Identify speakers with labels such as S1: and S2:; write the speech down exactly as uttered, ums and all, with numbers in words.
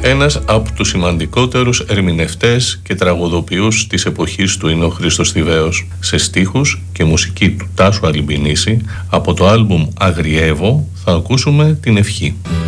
S1: Ένας από τους σημαντικότερους ερμηνευτές και τραγουδοποιούς της εποχής του είναι ο Χρήστος Θηβαίος. Σε στίχους και μουσική του Τάσου Αλυμπηνίση, από το άλμπουμ Αγριεύω θα ακούσουμε την ευχή.